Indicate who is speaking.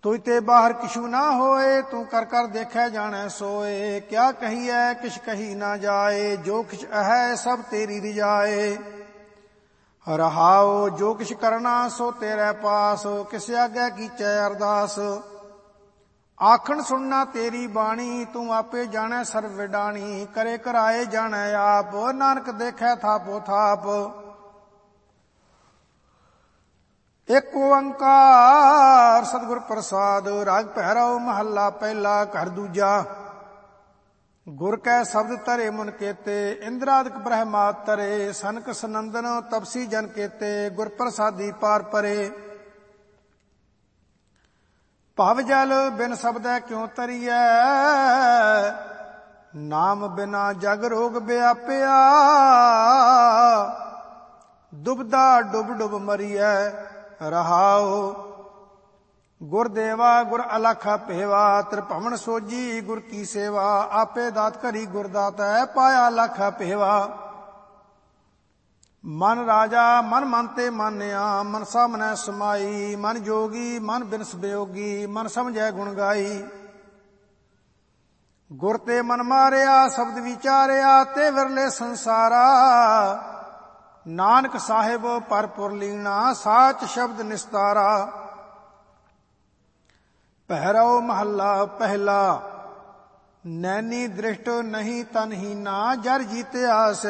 Speaker 1: ਤੁਝ ਤੇ ਬਾਹਰ ਕਿਛੂ ਨਾ ਹੋਏ, ਤੂੰ ਕਰ ਕਰ ਦੇਖੈ ਜਾਣੈ ਸੋਏ। ਕਿਆ ਕਹੀਐ ਕਿਛ ਕਹੀ ਨਾ ਜਾਏ, ਜੋ ਕਿਛ ਅਹੈ ਸਭ ਤੇਰੀ ਰਿਜਾਏ। ਰਹਾਉ ਜੋ ਕਿਛ ਕਰਨਾ ਸੋ ਤੇਰੇ ਪਾਸ, ਕਿਸ ਆਗੇ ਕੀਚੈ ਅਰਦਾਸ। ਆਖਣ ਸੁਣਨਾ ਤੇਰੀ ਬਾਣੀ, ਤੂੰ ਆਪੇ ਜਾਣੈ ਸਰਬ ਵਿਡਾਣੀ। ਕਰੇ ਕਰਾਏ ਜਾਣੈ ਆਪ, ਨਾਨਕ ਦੇਖੈ ਥਾਪੋ ਥਾਪ। ਇੱਕ ਓੰਕਾਰ ਸਤਿਗੁਰ ਪ੍ਰਸਾਦ। ਰਾਗ ਭੈਰਵ ਮਹੱਲਾ ਪਹਿਲਾ। ਘਰ ਦੂਜਾ। ਗੁਰ ਕੈ ਸ਼ਬਦ ਧਰੇ ਮੁਨ ਕੇਤੇ, ਇੰਦਰਾਦਿਕ ਬ੍ਰਹਮਾਤ ਤਰੇ। ਸਨਕ ਸਨੰਦਨ ਤਪਸੀ ਜਨ ਕੇਤੇ, ਗੁਰ ਪ੍ਰਸਾਦੀ ਪਾਰ ਪਰੇ। ਭਵ ਜਲ ਬਿਨ ਸ਼ਬਦੈ ਕਿਉ ਤਰੀਐ, ਨਾਮ ਬਿਨਾ ਜਗ ਰੋਗ ਵਿਆਪਿਆ। ਡੁਬਦਾ ਡੁਬ ਡੁਬ ਮਰੀਐ। ਰਹਾਉ ਗੁਰ ਦੇਵਾ ਗੁਰ ਅਲਖਾ ਭੇਵਾ, ਤ੍ਰਿਭਵਨ ਸੋਜੀ ਗੁਰ ਕੀ ਸੇਵਾ। ਆਪੇ ਦਾਤ ਕਰੀ ਗੁਰ ਦਾਤੈ, ਪਾਇਆ ਲਖਾ ਭੇਵਾ। ਮਨ ਰਾਜਾ ਮਨ ਮਨ ਤੇ ਮਾਨਿਆ, ਮਨਸਾ ਮਨੈ ਸਮਾਈ। ਮਨ ਜੋਗੀ ਮਨ ਬਿਨਸ ਬਿਯੋਗੀ, ਮਨ ਸਮਝੈ ਗੁਣ ਗਾਈ। ਗੁਰ ਤੇ ਮਨ ਮਾਰਿਆ ਸ਼ਬਦ ਵਿਚਾਰਿਆ, ਤੇ ਵਿਰਲੇ ਸੰਸਾਰਾ। ਨਾਨਕ ਸਾਹਿਬ ਭਰਪੁਰ ਲੀਣਾ, ਸਾਚ ਸ਼ਬਦ ਨਿਸਤਾਰਾ। ਭੈਰਵ ਮਹੱਲਾ ਪਹਿਲਾ। ਨੈਣੀ ਦ੍ਰਿਸ਼ਟ ਨਹੀਂ ਤਨਹੀਨਾ, ਜਰ ਜੀਤਿਆ